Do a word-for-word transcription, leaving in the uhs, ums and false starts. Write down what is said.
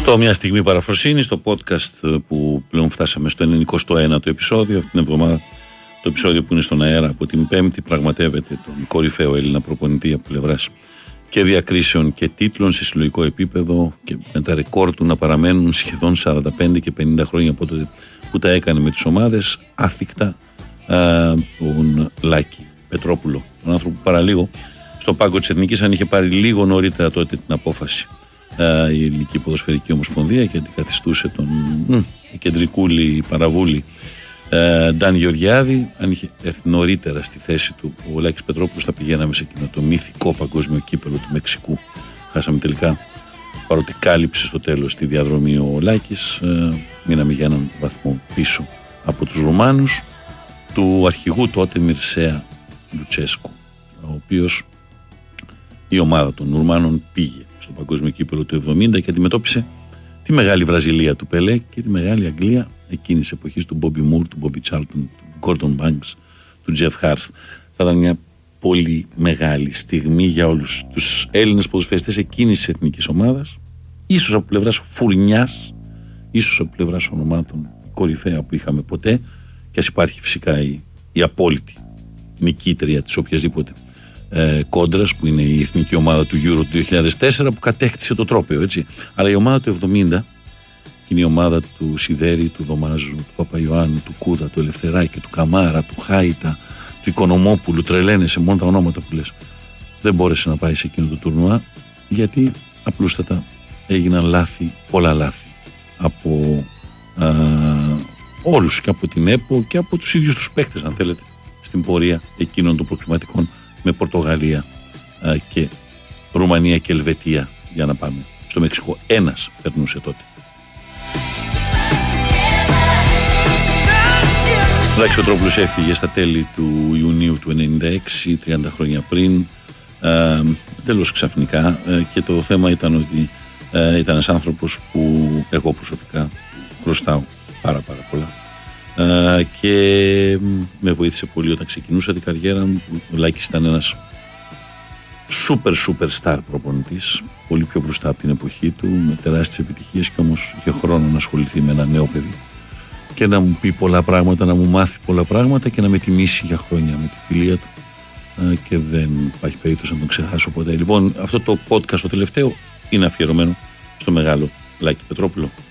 Αυτό μια στιγμή παραφροσύνη στο podcast που πλέον φτάσαμε στο ενενηκοστό ένατο επεισόδιο. Αυτή την εβδομάδα το επεισόδιο που είναι στον αέρα από την Πέμπτη πραγματεύεται τον κορυφαίο Έλληνα προπονητή από πλευράς και διακρίσεων και τίτλων σε συλλογικό επίπεδο και με τα ρεκόρ του να παραμένουν σχεδόν σαράντα πέντε και πενήντα χρόνια από τότε που τα έκανε με τις ομάδες, άθικτα α, τον Λάκη Πετρόπουλο, τον άνθρωπο που παραλίγο στο πάγκο της Εθνικής, αν είχε πάρει λίγο νωρίτερα τότε την απόφαση α, η Ελληνική Ποδοσφαιρική Ομοσπονδία και αντικαθιστούσε τον μ, κεντρικούλη παραβούλη ε, Ντάν Γεωργιάδη, αν είχε έρθει νωρίτερα στη θέση του ο Λάκης Πετρόπουλος, θα πηγαίναμε σε εκείνο το μυθικό παγκόσμιο κύπελο του Μεξικού. Χάσαμε τελικά, παρότι κάλυψε στο τέλος τη διαδρομή ο Λάκης, ε, μείναμε για έναν βαθμό πίσω από τους Ρουμάνους του αρχηγού τότε Μιρσέα Λουτσέσκου, ο οποίος η ομάδα των Ρουμάνων πήγε στο παγκόσμιο κύπελο του εβδομήντα και αντιμετώπισε τη μεγάλη Βραζιλία του Πελέ και τη μεγάλη Αγγλία εκείνης της εποχής του Μπόμπι Μουρ, του Μπόμπι Τσάρλτον, του Γκόρντον Μπάνκς, του Τζεφ Χάρστ. Θα ήταν μια πολύ μεγάλη στιγμή για όλους τους Έλληνες ποδοσφαιριστές εκείνης της εθνικής ομάδας, ίσως από πλευράς φουρνιάς, ίσως από πλευράς ονομάτων κορυφαία που είχαμε ποτέ, και ας υπάρχει φυσικά η, η απόλυτη νικήτρια της οποιασδήποτε ε, κόντρας που είναι η εθνική ομάδα του Euro του δύο χιλιάδες τέσσερα που κατέκτησε το τρόπαιο, έτσι. Αλλά η ομάδα του εβδομήντα είναι η ομάδα του Σιδέρη, του Δωμάζου, του Παπαϊωάννου, του Κούδα, του Ελευθεράκη, του Καμάρα, του Χάιτα, του Οικονομόπουλου. Τρελαίνεσαι μόνο τα ονόματα που λες. Δεν μπόρεσε να πάει σε εκείνο το τουρνουά γιατί απλούστατα έγιναν λάθη, πολλά λάθη από α, όλους, και από την ΕΠΟ και από τους ίδιους τους παίκτες, αν θέλετε, στην πορεία εκείνων των προκριματικών με Πορτογαλία α, και Ρουμανία και Ελβετία για να πάμε στο Μεξικό. Ένας περνούσε τότε. Ο Λάκης Πετρόπουλος έφυγε στα τέλη του Ιουνίου του ενενήντα έξι, τριάντα χρόνια πριν, ε, τέλος ξαφνικά, ε, και το θέμα ήταν ότι ε, ήταν ένας άνθρωπος που εγώ προσωπικά χρωστάω πάρα πάρα πολλά ε, και με βοήθησε πολύ όταν ξεκινούσα την καριέρα μου. Ο Λάκης ήταν ένας super super star προπονητής, πολύ πιο μπροστά από την εποχή του, με τεράστιες επιτυχίες, και όμως είχε χρόνο να ασχοληθεί με ένα νέο παιδί και να μου πει πολλά πράγματα, να μου μάθει πολλά πράγματα και να με τιμήσει για χρόνια με τη φιλία του, και δεν υπάρχει περίπτωση να τον ξεχάσω ποτέ. Λοιπόν, αυτό το podcast το τελευταίο είναι αφιερωμένο στο μεγάλο Λάκη Πετρόπουλο.